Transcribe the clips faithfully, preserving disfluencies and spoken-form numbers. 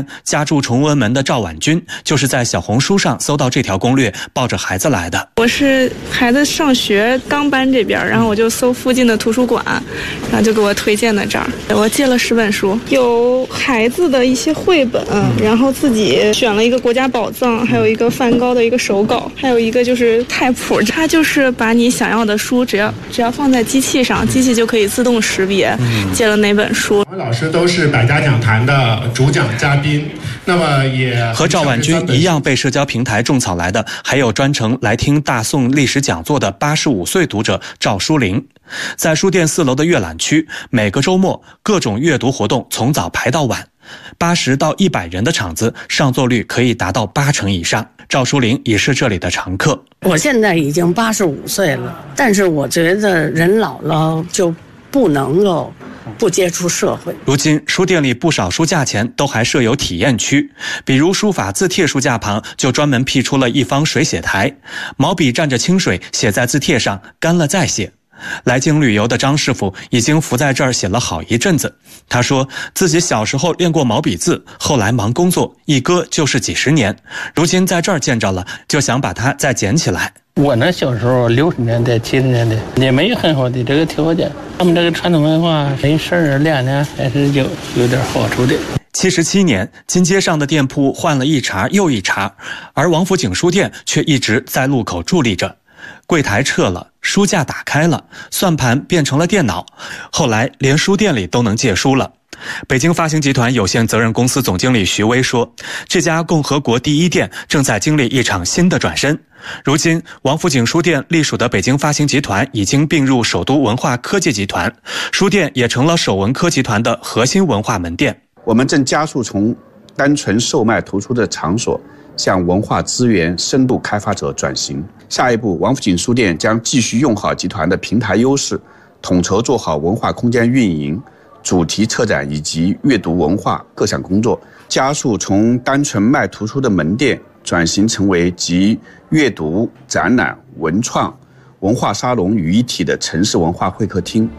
家住崇文门的赵婉君就是在小红书上搜到这条攻略，抱着孩子来的。 我是孩子上学刚搬这边，然后我就搜附近的图书馆，然后就给我推荐的这儿。我借了十本书，有孩子的一些绘本，然后自己选了一个国家宝藏，还有一个梵高的一个手稿，还有一个就是菜谱。它就是把你想要的书只要只要放在机器上，机器就可以自动识别借了哪本书。 两位老师都是百家讲坛的主讲嘉宾，那么也和赵婉君一样被社交平台种草来的，还有专程来听大宋历史讲座的八十五岁读者赵淑玲。在书店四楼的阅览区，每个周末各种阅读活动从早排到晚，八十到一百人的场子，上座率可以达到八成以上。赵淑玲也是这里的常客。 我现在已经八十五岁了，但是我觉得人老了就不能够不接触社会。 如今书店里不少书架前都还设有体验区，比如书法字帖书架旁就专门辟出了一方水写台，毛笔蘸着清水写在字帖上，干了再写。来京旅游的张师傅已经伏在这儿写了好一阵子。他说自己小时候练过毛笔字，后来忙工作一搁就是几十年，如今在这儿见着了，就想把它再捡起来。 我那小时候六十年代七十年代也没有很好的这个条件，他们这个传统文化没事儿练练还是有有点好处的。 七十七年，金街上的店铺换了一茬又一茬，而王府井书店却一直在路口伫立着。柜台撤了，书架打开了，算盘变成了电脑，后来连书店里都能借书了。北京发行集团有限责任公司总经理徐威说，这家共和国第一店正在经历一场新的转身。如今王府井书店隶属的北京发行集团已经并入首都文化科技集团，书店也成了首文科集团的核心文化门店。 我们正加速从单纯售卖图书的场所向文化资源深度开发者转型。下一步，王府井书店将继续用好集团的平台优势，统筹做好文化空间运营、主题策展以及阅读文化各项工作，加速从单纯卖图书的门店转型成为集阅读、展览、文创、文化沙龙于一体的城市文化会客厅。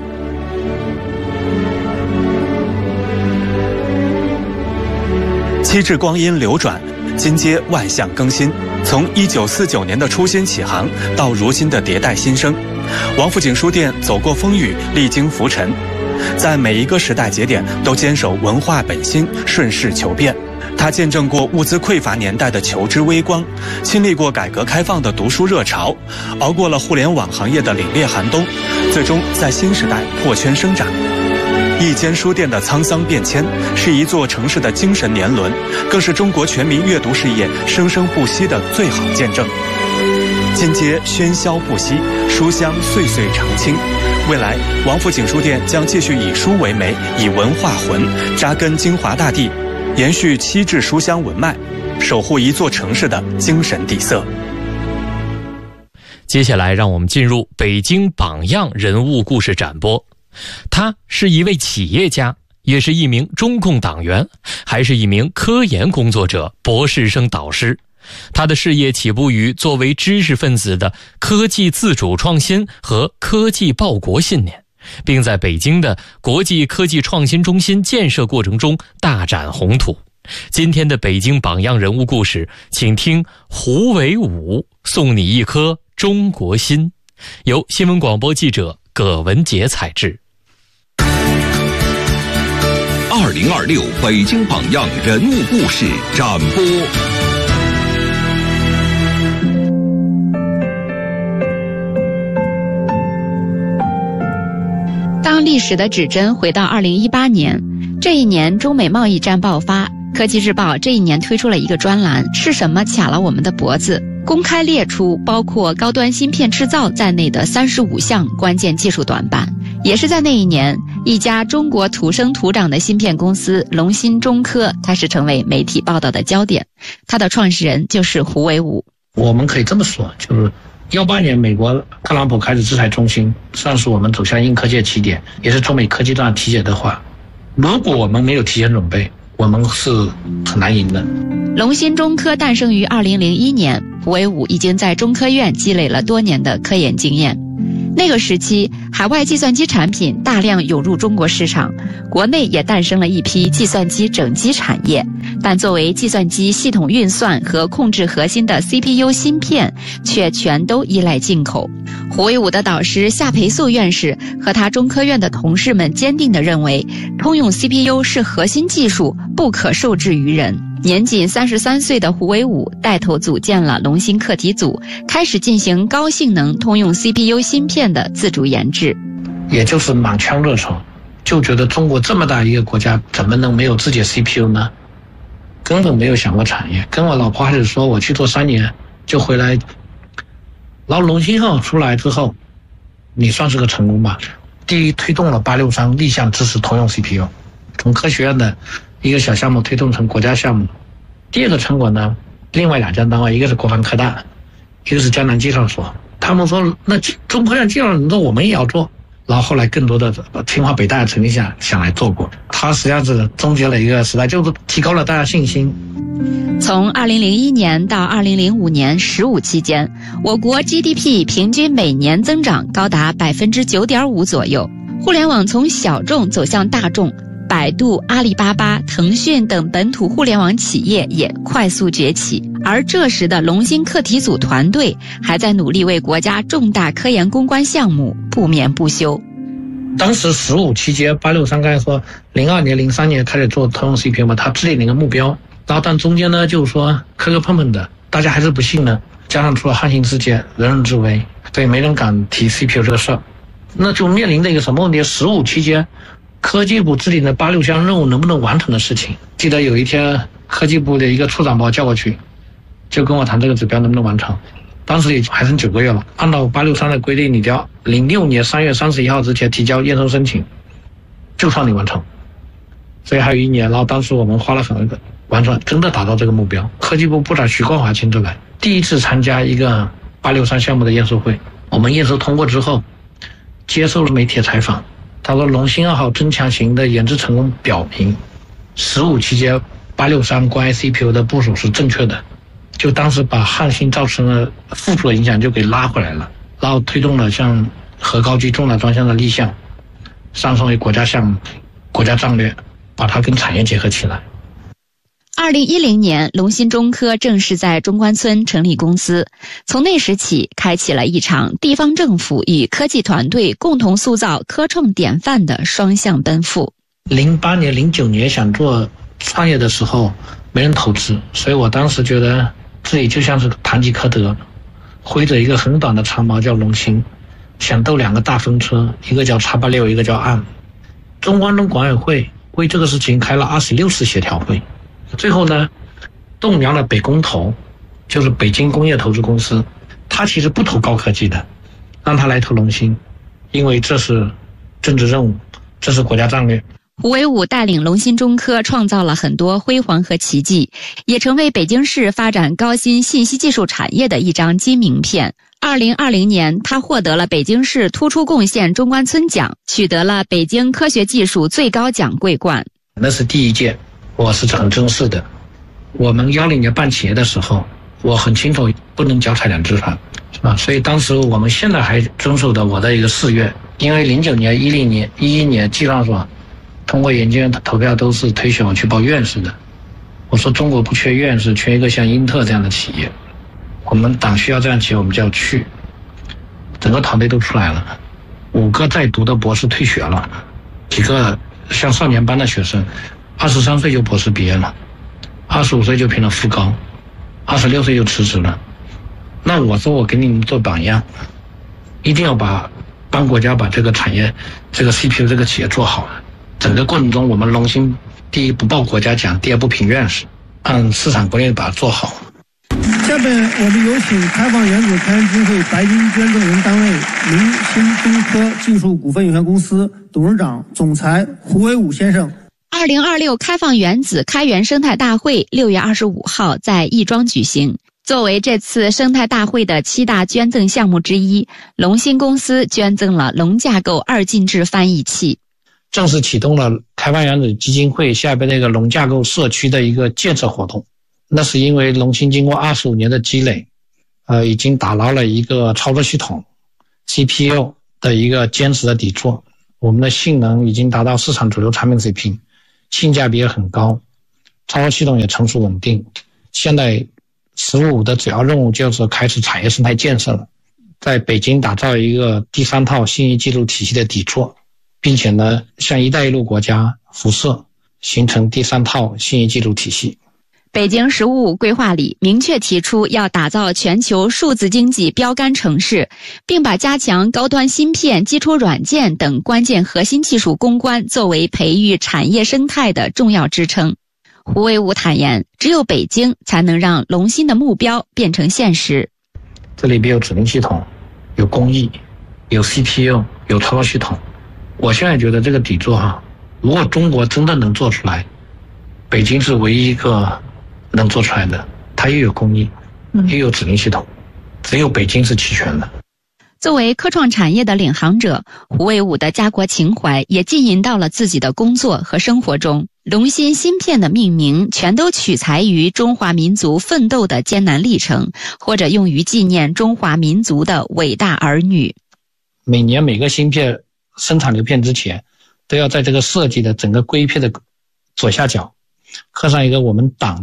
七至光阴流转，金街万象更新，从一九四九年的初心起航到如今的迭代新生，王府井书店走过风雨，历经浮沉，在每一个时代节点都坚守文化本心，顺势求变。他见证过物资匮乏年代的求知微光，亲历过改革开放的读书热潮，熬过了互联网行业的凛冽寒冬，最终在新时代破圈生长。一间书店的沧桑变迁，是一座城市的精神年轮，更是中国全民阅读事业生生不息的最好见证。金街喧嚣不息，书香岁岁常青。未来，王府井书店将继续以书为媒，以文化魂扎根京华大地，延续七至书香文脉，守护一座城市的精神底色。 接下来，让我们进入北京榜样人物故事展播。他是一位企业家，也是一名中共党员，还是一名科研工作者、博士生导师。他的事业起步于作为知识分子的科技自主创新和科技报国信念，并在北京的国际科技创新中心建设过程中大展宏图。今天的北京榜样人物故事，请听胡惟武送你一颗中国心，由新闻广播记者葛文杰采制。 二零二六北京榜样人物故事展播。 当历史的指针回到二零一八年，这一年中美贸易战爆发，科技日报这一年推出了一个专栏，是什么卡了我们的脖子？公开列出包括高端芯片制造在内的三十五项关键技术短板。也是在那一年，一家中国土生土长的芯片公司龙芯中科开始成为媒体报道的焦点，它的创始人就是胡惟武。 我们可以这么说，就是一八年美国特朗普开始制裁中芯，算是我们走向硬科技的起点，也是中美科技战提前的话，如果我们没有提前准备，我们是很难赢的。 龙芯中科诞生于二零零一年，胡惟武已经在中科院积累了多年的科研经验。那个时期，海外计算机产品大量涌入中国市场，国内也诞生了一批计算机整机产业， 但作为计算机系统运算和控制核心的 C P U 芯片却全都依赖进口。胡惟武的导师夏培素院士和他中科院的同事们坚定地认为，通用 C P U 是核心技术，不可受制于人。年仅三十三岁的胡惟武带头组建了龙芯课题组，开始进行高性能通用 C P U 芯片的自主研制。 也就是满腔热忱，就觉得中国这么大一个国家，怎么能没有自己的 C P U 呢？根本没有想过产业。跟我老婆还是说，我去做三年就回来。然后龙芯号出来之后，你算是个成功吧。第一，推动了八六三立项支持通用 C P U， 从科学院的一个小项目推动成国家项目。第二个成果呢，另外两家单位，一个是国防科大，一个是江南机场所。他们说，那中科院既然做，我们也要做。然后后来更多的清华北大成立下想来做过，它实际上是终结了一个时代，就是提高了大家信心。 从二零零一年到二零零五年十五期间，我国 G D P 平均每年增长高达百分之九点五左右，互联网从小众走向大众，百度、阿里巴巴、腾讯等本土互联网企业也快速崛起。而这时的龙芯课题组团队还在努力为国家重大科研攻关项目不眠不休。 当时十五期间，八六三刚才说零二年、零三年开始做通用 C P U 嘛，他制定了一个目标，然后但中间呢就是说磕磕碰碰的，大家还是不信呢。加上出了汉信事件，人人自危，所以没人敢提 C P U 这个事儿，那就面临着一个什么问题？十五期间，科技部制定的八六项任务能不能完成的事情。记得有一天，科技部的一个处长把我叫过去，就跟我谈这个指标能不能完成。当时也还剩九个月了，按照八六三的规定，你要零六年三月三十一号之前提交验收申请，就算你完成。所以还有一年，然后当时我们花了很多完成，真的达到这个目标。科技部部长徐光华亲自来，第一次参加一个八六三项目的验收会。我们验收通过之后，接受了媒体采访，他说龙芯二号增强型的研制成功表明，十五期间八六三关于 C P U 的部署是正确的。就当时把汉信造成了负数的影响就给拉回来了，然后推动了像核高级重大专项的立项，上升为国家项目、国家战略，把它跟产业结合起来。 二零一零年，龙芯中科正式在中关村成立公司，从那时起，开启了一场地方政府与科技团队共同塑造科创典范的双向奔赴。 零八年、零九年想做创业的时候，没人投资，所以我当时觉得自己就像是堂吉诃德，挥着一个很短的长矛叫龙芯，想斗两个大风车，一个叫叉八六，一个叫岸。中关村管委会为这个事情开了二十六次协调会，最后呢，动摇了北工投，就是北京工业投资公司，他其实不投高科技的，让他来投龙芯，因为这是政治任务，这是国家战略。 胡惟武带领龙芯中科创造了很多辉煌和奇迹，也成为北京市发展高新信息技术产业的一张金名片。二零二零年，他获得了北京市突出贡献中关村奖，取得了北京科学技术最高奖桂冠。 那是第一届，我是很珍视的。我们幺零年办企业的时候，我很清楚不能脚踩两只船，是吧？所以当时我们现在还遵守的我的一个誓愿，因为零九年、一零年、一一年计算说，通过研究院投票都是推选我去报院士的。我说中国不缺院士，缺一个像英特这样的企业。我们党需要这样企业，我们就要去。整个团队都出来了，五个在读的博士退学了，几个像少年班的学生，二十三岁就博士毕业了，二十五岁就评了副高，二十六岁就辞职了。那我说我给你们做榜样，一定要把帮国家把这个产业，这个 C P U 这个企业做好。整个过程中，我们龙芯第一不报国家奖，第二不评院士，按市场规律把它做好。 下面我们有请开放原子开源基金会白金捐赠人单位龙芯中科技术股份有限公司董事长、总裁胡惟武先生。 二零二六开放原子开源生态大会六月二十五号在亦庄举行。作为这次生态大会的七大捐赠项目之一，龙芯公司捐赠了龙架构二进制翻译器。 正式启动了开放原子基金会下边那个龙架构社区的一个建设活动。那是因为龙芯经过二十五年的积累，呃，已经打牢了一个操作系统 C P U 的一个坚实的底座。我们的性能已经达到市场主流产品水平，性价比也很高， 超系统也成熟稳定。现在十五五的主要任务就是开始产业生态建设了，在北京打造一个第三套信息记录体系的底座，并且呢向一带一路国家辐射，形成第三套信息记录体系。 北京十五五规划里明确提出要打造全球数字经济标杆城市，并把加强高端芯片、基础软件等关键核心技术攻关作为培育产业生态的重要支撑。胡惟武坦言，只有北京才能让龙芯的目标变成现实。 这里边有指令系统，有工艺，有 C P U， 有操作系统。我现在觉得这个底座哈，如果中国真的能做出来，北京是唯一一个能做出来的，它又有工艺，又有指令系统，只有北京是齐全的。 作为科创产业的领航者，胡惟武的家国情怀也浸淫到了自己的工作和生活中。龙芯芯片的命名全都取材于中华民族奋斗的艰难历程，或者用于纪念中华民族的伟大儿女。 每年每个芯片生产流片之前，都要在这个设计的整个硅片的左下角刻上一个我们党